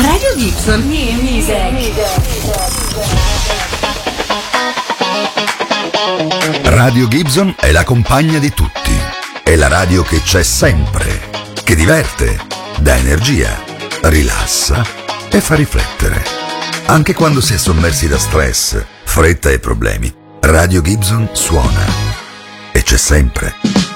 Radio Gibson. Radio Gibson è la compagna di tutti. È la radio che c'è sempre, che diverte, dà energia, rilassa e fa riflettere. Anche quando si è sommersi da stress, fretta e problemi, Radio Gibson suona e c'è sempre.